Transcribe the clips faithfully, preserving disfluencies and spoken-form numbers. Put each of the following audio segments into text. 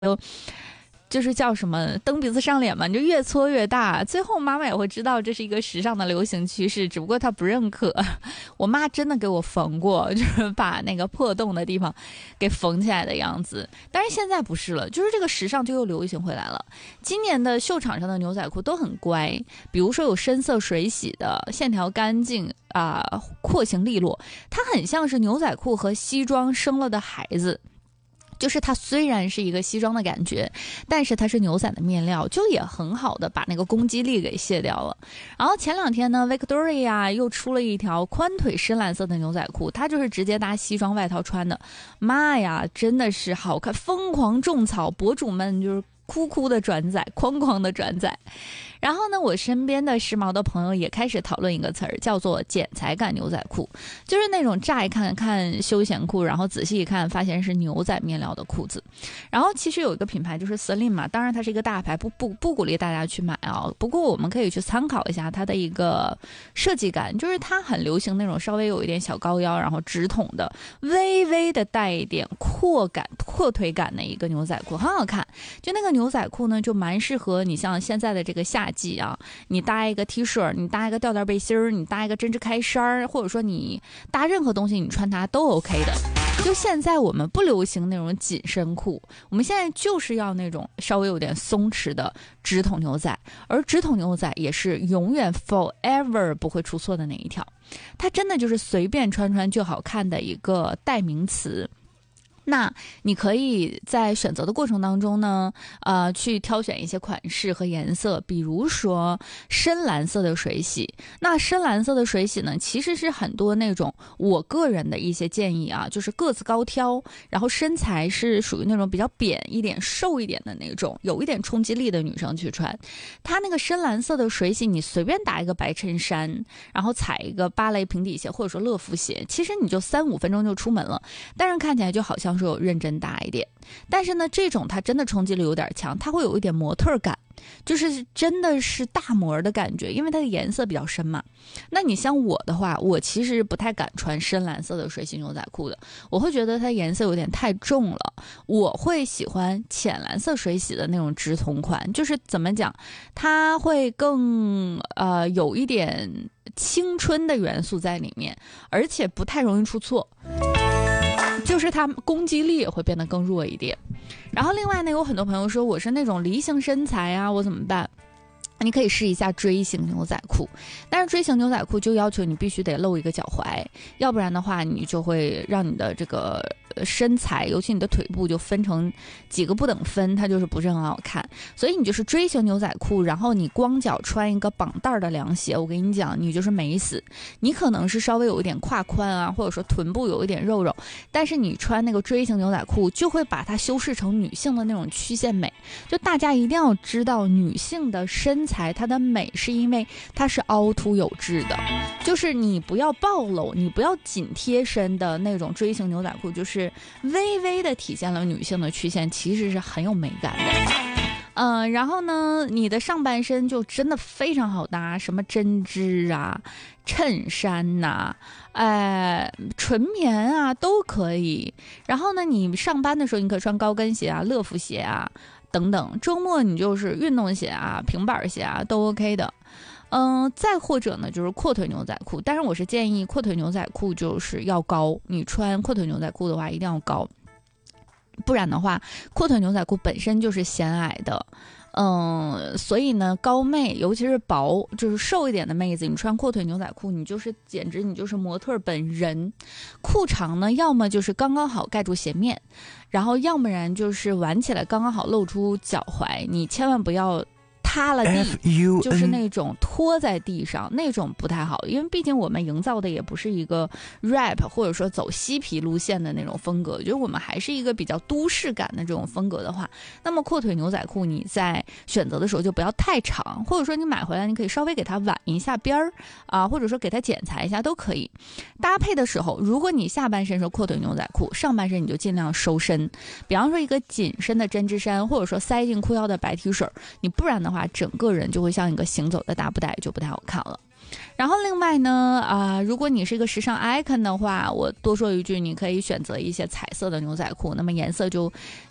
就是叫什么蹬鼻子上脸嘛，你就越搓越大，最后妈妈也会知道这是一个时尚的流行趋势，只不过她不认可。我妈真的给我缝过，就是把那个破洞的地方给缝起来的样子。但是现在不是了，就是这个时尚就又流行回来了。今年的秀场上的牛仔裤都很乖，比如说有深色水洗的，线条干净啊、呃，廓形利落，它很像是牛仔裤和西装生了的孩子。就是它虽然是一个西装的感觉，但是它是牛仔的面料，就也很好的把那个攻击力给卸掉了。然后前两天呢 Victoria 又出了一条宽腿深蓝色的牛仔裤，它就是直接搭西装外套穿的，妈呀真的是好看，疯狂种草，博主们就是哭哭的转载，哐哐的转载。然后呢，我身边的时髦的朋友也开始讨论一个词儿，叫做剪裁感牛仔裤，就是那种乍一看看休闲裤，然后仔细一看发现是牛仔面料的裤子。然后其实有一个品牌就是 Slim 嘛，当然它是一个大牌，不不不鼓励大家去买啊。不过我们可以去参考一下它的一个设计感，就是它很流行那种稍微有一点小高腰，然后直筒的，微微的带一点阔感、阔腿感的一个牛仔裤，很好看。就那个牛仔裤呢，就蛮适合你像现在的这个夏季啊，你搭一个 T 恤，你搭一个吊带背心儿，你搭一个针织开衫，或者说你搭任何东西，你穿它都 OK 的。就现在我们不流行那种紧身裤，我们现在就是要那种稍微有点松弛的直筒牛仔，而直筒牛仔也是永远 forever 不会出错的那一条，它真的就是随便穿穿就好看的一个代名词。那你可以在选择的过程当中呢，呃，去挑选一些款式和颜色，比如说深蓝色的水洗。那深蓝色的水洗呢，其实是很多那种我个人的一些建议啊，就是个子高挑，然后身材是属于那种比较扁一点、瘦一点的那种，有一点冲击力的女生去穿。它那个深蓝色的水洗，你随便打一个白衬衫，然后踩一个芭蕾平底鞋或者说乐福鞋，其实你就三五分钟就出门了，但是看起来就好像是有认真搭一点。但是呢，这种它真的冲击力有点强，它会有一点模特感，就是真的是大模的感觉，因为它的颜色比较深嘛。那你像我的话，我其实不太敢穿深蓝色的水洗牛仔裤的，我会觉得它颜色有点太重了。我会喜欢浅蓝色水洗的那种直筒款，就是怎么讲，它会更呃有一点青春的元素在里面，而且不太容易出错。就是它攻击力也会变得更弱一点。然后另外呢，有很多朋友说我是那种梨形身材啊，我怎么办？你可以试一下锥形牛仔裤，但是锥形牛仔裤就要求你必须得露一个脚踝，要不然的话你就会让你的这个身材，尤其你的腿部就分成几个不等分，它就是不是很好看。所以你就是锥形牛仔裤，然后你光脚穿一个绑带的凉鞋，我跟你讲，你就是美死。你可能是稍微有一点胯宽啊，或者说臀部有一点肉肉，但是你穿那个锥形牛仔裤就会把它修饰成女性的那种曲线美。就大家一定要知道，女性的身材它的美是因为它是凹凸有致的，就是你不要暴露，你不要紧贴身的那种锥形牛仔裤，就是微微的体现了女性的曲线，其实是很有美感的。嗯、呃，然后呢，你的上半身就真的非常好搭，什么针织啊、衬衫呐、啊、呃、纯棉啊都可以。然后呢，你上班的时候你可以穿高跟鞋啊、乐福鞋啊等等，周末你就是运动鞋啊、平板鞋啊都 OK 的。嗯、呃，再或者呢，就是阔腿牛仔裤，但是我是建议阔腿牛仔裤就是要高，你穿阔腿牛仔裤的话一定要高，不然的话，阔腿牛仔裤本身就是显矮的。嗯，所以呢，高妹尤其是薄，就是瘦一点的妹子，你穿阔腿牛仔裤，你就是简直你就是模特本人。裤长呢，要么就是刚刚好盖住鞋面，然后要不然就是挽起来刚刚好露出脚踝，你千万不要塌了地，就是那种拖在地上那种不太好，因为毕竟我们营造的也不是一个 rap 或者说走嬉皮路线的那种风格，就是我们还是一个比较都市感的这种风格的话，那么阔腿牛仔裤你在选择的时候就不要太长，或者说你买回来你可以稍微给它挽一下边儿啊，或者说给它剪裁一下都可以。搭配的时候，如果你下半身是阔腿牛仔裤，上半身你就尽量收身，比方说一个紧身的针织衫，或者说塞进裤腰的白 T 恤，你不然的话整个人就会像一个行走的大布袋，就不太好看了。然后另外呢，啊、呃，如果你是一个时尚 icon 的话，我多说一句，你可以选择一些彩色的牛仔裤，那么颜色就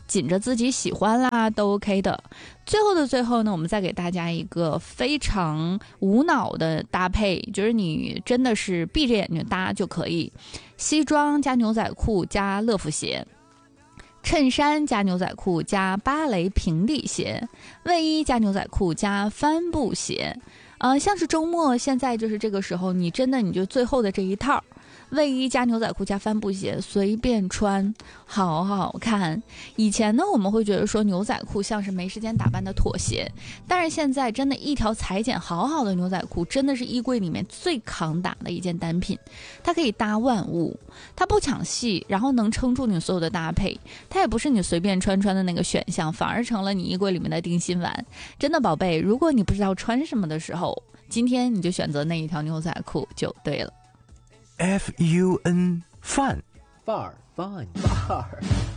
紧着自己喜欢啦都 OK 的。最后的最后呢，我们再给大家一个非常无脑的搭配，就是你真的是闭着眼睛搭就可以，西装加牛仔裤加乐福鞋，衬衫加牛仔裤加芭蕾平底鞋，卫衣加牛仔裤加帆布鞋。呃，像是周末现在就是这个时候，你真的你就最后的这一套，卫衣加牛仔裤加帆布鞋随便穿，好好看。以前呢，我们会觉得说牛仔裤像是没时间打扮的妥协，但是现在真的一条裁剪好好的牛仔裤真的是衣柜里面最抗打的一件单品。它可以搭万物，它不抢戏，然后能撑住你所有的搭配，它也不是你随便穿穿的那个选项，反而成了你衣柜里面的定心丸。真的宝贝，如果你不知道穿什么的时候，今天你就选择那一条牛仔裤就对了。 F U N 范范儿 fun 范儿，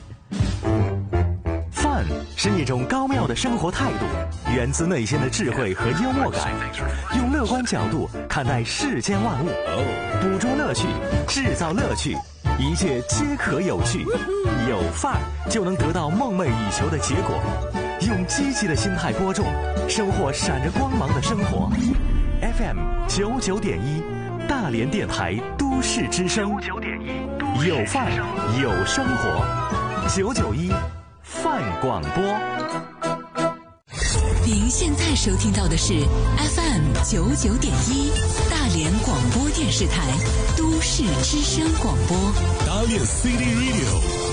范是一种高妙的生活态度，源自内心的智慧和幽默感，用乐观角度看待世间万物，捕捉乐趣，制造乐趣，一切皆可有趣。有范儿就能得到梦寐以求的结果。用积极的心态播种，收获闪着光芒的生活。F M 九九点一，大连电台都市之声，有范儿有生活，九九一范广播。 您现在收听到的是 F M 九九点一，大连广播电视台都市之声广播。 大连 City Radio。